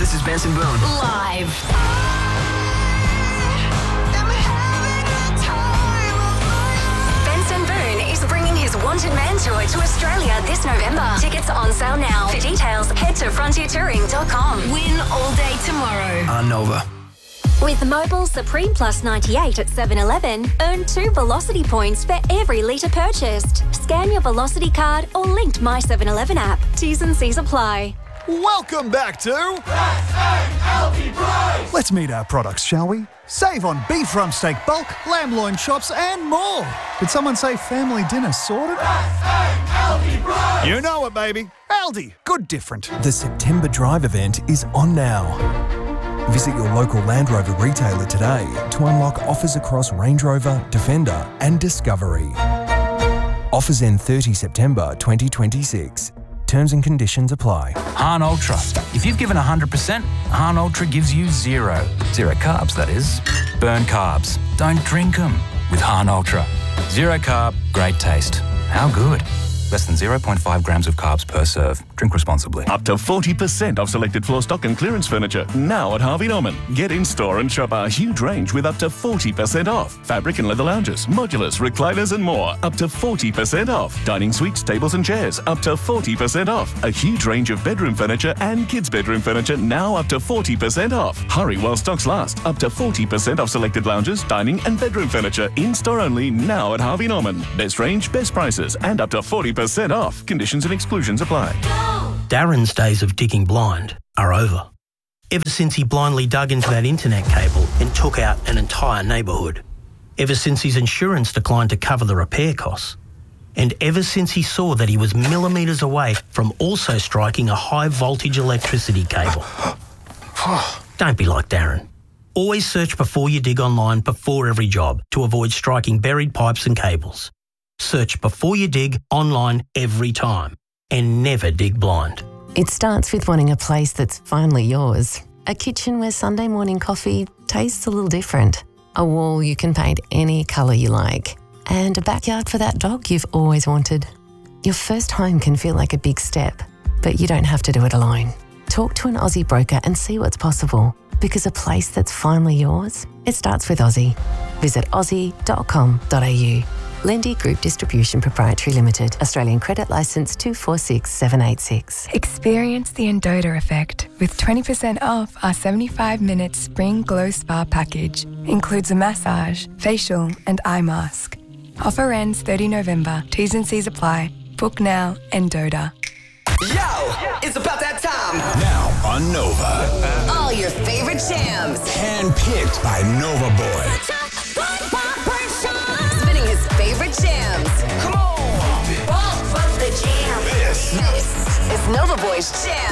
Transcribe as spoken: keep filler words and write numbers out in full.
This is Benson Boone. Live. Benson Boone is bringing his Wanted Man tour to Australia this November. Tickets on sale now. For details, head to frontier touring dot com. Win all day tomorrow. On Nova. With Mobile Supreme Plus ninety-eight at seven eleven, earn two Velocity points for every litre purchased. Scan your Velocity card or linked My seven eleven app. T's and C's apply. Welcome back to... Let's meet our products, shall we? Save on beef rump steak bulk, lamb loin chops and more. Did someone say family dinner sorted? You know it, baby. Aldi. Good different. The September Drive event is on now. Visit your local Land Rover retailer today to unlock offers across Range Rover, Defender and Discovery. Offers end thirtieth September twenty twenty-six. Terms and conditions apply. Hahn Ultra. If you've given one hundred percent, Hahn Ultra gives you zero. Zero carbs, that is. Burn carbs. Don't drink them with Hahn Ultra. Zero carb, great taste. How good? Less than zero point five grams of carbs per serve. Drink responsibly. Up to forty percent off selected floor stock and clearance furniture. Now at Harvey Norman. Get in store and shop our huge range with up to forty percent off. Fabric and leather lounges, modulars, recliners and more. Up to forty percent off. Dining suites, tables and chairs. Up to forty percent off. A huge range of bedroom furniture and kids' bedroom furniture. Now up to forty percent off. Hurry while stocks last. Up to forty percent off selected lounges, dining and bedroom furniture. In store only now at Harvey Norman. Best range, best prices and up to forty percent off. Conditions and exclusions apply. Darren's days of digging blind are over. Ever since he blindly dug into that internet cable and took out an entire neighbourhood. Ever since his insurance declined to cover the repair costs. And ever since he saw that he was millimetres away from also striking a high voltage electricity cable. Don't be like Darren. Always search before you dig online before every job to avoid striking buried pipes and cables. Search before you dig online every time and never dig blind. It starts with wanting a place that's finally yours. A kitchen where Sunday morning coffee tastes a little different. A wall you can paint any colour you like. And a backyard for that dog you've always wanted. Your first home can feel like a big step, but you don't have to do it alone. Talk to an Aussie broker and see what's possible. Because a place that's finally yours, it starts with Aussie. Visit aussie dot com dot a u. Lendy Group Distribution Proprietary Limited. Australian Credit Licence two four six seven eight six. Experience the Endota effect with twenty percent off our seventy-five minute Spring Glow Spa package. Includes a massage, facial and eye mask. Offer ends thirtieth November. T's and C's apply. Book now, Endota. Yo, it's about that time. Now on Nova. All your favorite jams. Handpicked by Nova Boy. Spinning his favorite jams. Come on. Bump, bump the jam. This. This is Nova Boy's Jam.